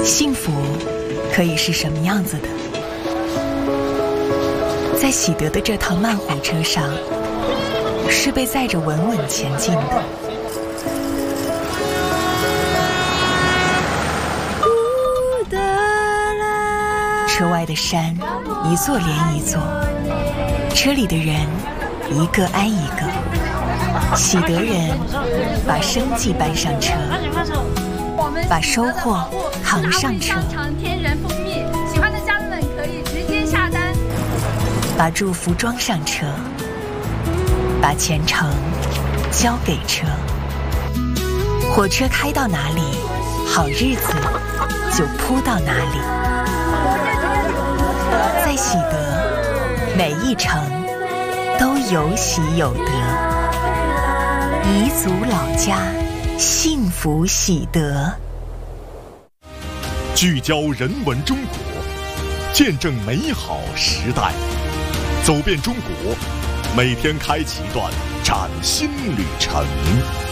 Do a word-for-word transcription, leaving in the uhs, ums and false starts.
幸福可以是什么样子的？在喜德的这趟慢火车上，是被载着稳稳前进的。车外的山一座连一座，车里的人一个挨一个。喜德人把生计搬上车，把收获扛上车， 天然蜂蜜，喜欢的家人们可以直接下单。 把祝福装上车，把前程交给车。火车开到哪里，好日子就铺到哪里。在喜德，每一程都有喜有得。彝族老家，幸福喜德。 聚焦人文中国，见证美好时代，走遍中国，每天开启一段崭新旅程。